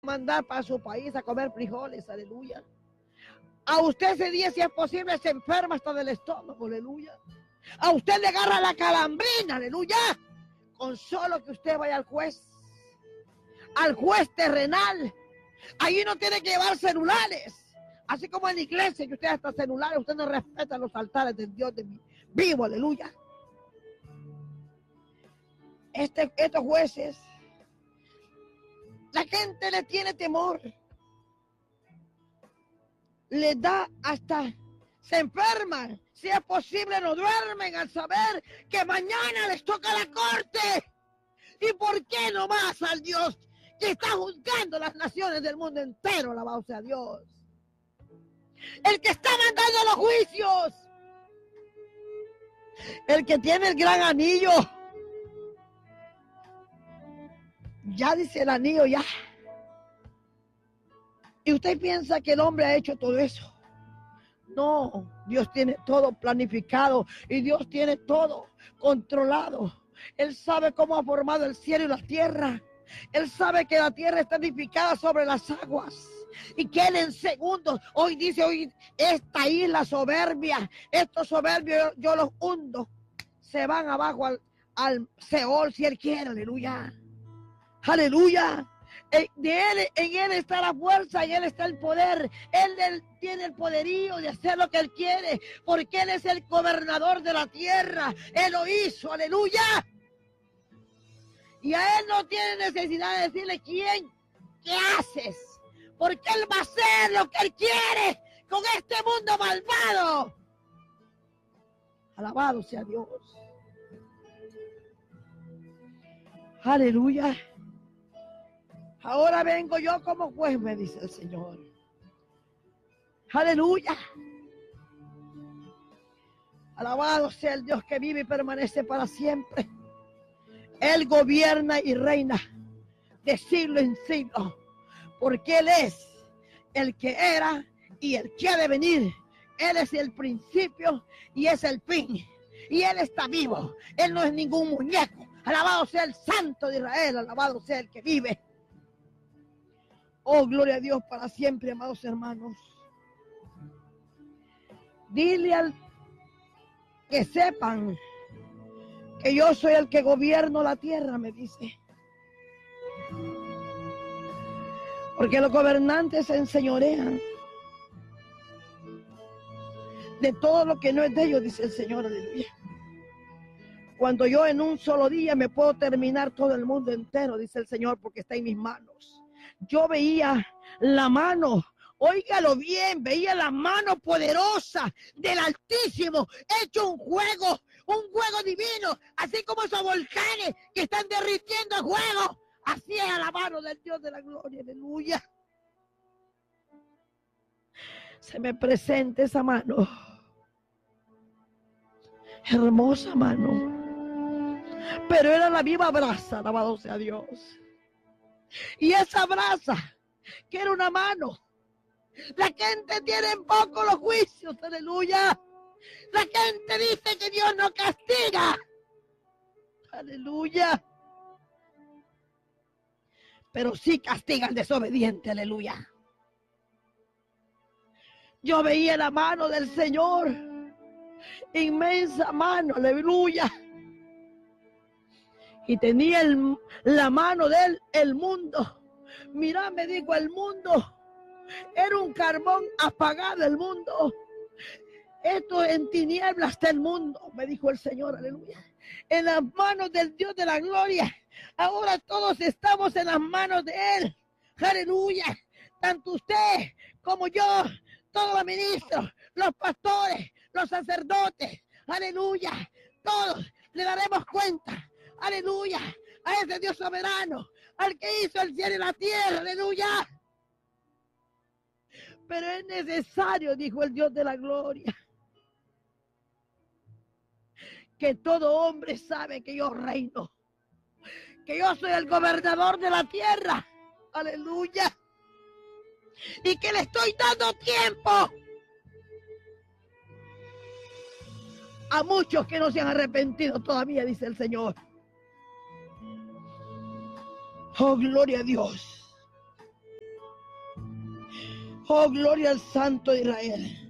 mandar para su país a comer frijoles, aleluya. A usted ese día, si es posible, se enferma hasta del estómago, aleluya. A usted le agarra la calambrina, aleluya. Con solo que usted vaya al juez terrenal. Allí no tiene que llevar celulares. Así como en la iglesia, que usted hasta celulares, usted no respeta los altares del Dios de mí vivo, aleluya. Estos jueces, la gente le tiene temor. Le da hasta, se enferman. Si es posible, no duermen al saber que mañana les toca la corte. ¿Y por qué no más al Dios que está juzgando las naciones del mundo entero? Alabado sea Dios. El que está mandando los juicios. El que tiene el gran anillo. Ya dice el anillo, ya. Y usted piensa que el hombre ha hecho todo eso. No, Dios tiene todo planificado y Dios tiene todo controlado. Él sabe cómo ha formado el cielo y la tierra. Él sabe que la tierra está edificada sobre las aguas y que Él en segundos, hoy dice, hoy esta isla soberbia, estos soberbios yo los hundo, se van abajo al Seol si Él quiere, aleluya. Aleluya. En Él está la fuerza, en Él está el poder. Él tiene el poderío de hacer lo que Él quiere, porque Él es el gobernador de la tierra. Él lo hizo, aleluya. Y a Él no tiene necesidad de decirle ¿qué haces? Porque Él va a hacer lo que Él quiere con este mundo malvado. Alabado sea Dios. Aleluya. Ahora vengo yo como juez, me dice el Señor. Aleluya. Alabado sea el Dios que vive y permanece para siempre. Él gobierna y reina de siglo en siglo, porque Él es el que era y el que ha de venir. Él es el principio y es el fin. Y Él está vivo. Él no es ningún muñeco. Alabado sea el Santo de Israel. Alabado sea el que vive. Oh, gloria a Dios para siempre, amados hermanos. Dile al que sepan que yo soy el que gobierno la tierra, me dice. Porque los gobernantes se enseñorean de todo lo que no es de ellos, dice el Señor, aleluya. Cuando yo en un solo día me puedo terminar todo el mundo entero, dice el Señor, porque está en mis manos. Yo veía la mano, óigalo bien, veía la mano poderosa del Altísimo, hecho un juego divino, así como esos volcanes que están derritiendo el juego, así es a la mano del Dios de la gloria, aleluya. Se me presenta esa mano, hermosa mano, pero era la viva brasa, alabado sea Dios. Y esa brasa, que era una mano, la gente tiene en poco los juicios, aleluya. La gente dice que Dios no castiga, aleluya. Pero sí castiga al desobediente, aleluya. Yo veía la mano del Señor, inmensa mano, aleluya. Y tenía la mano de Él, el mundo. Mira, me dijo, el mundo era un carbón apagado, el mundo. Esto en tinieblas está el mundo, me dijo el Señor, aleluya. En las manos del Dios de la gloria. Ahora todos estamos en las manos de Él, aleluya. Tanto usted como yo, todos los ministros, los pastores, los sacerdotes, aleluya. Todos le daremos cuenta. Aleluya, a ese Dios soberano, al que hizo el cielo y la tierra, aleluya. Pero es necesario, dijo el Dios de la gloria, que todo hombre sabe que yo reino, que yo soy el gobernador de la tierra, aleluya, y que le estoy dando tiempo a muchos que no se han arrepentido todavía, dice el Señor. Oh, gloria a Dios. Oh, gloria al Santo de Israel.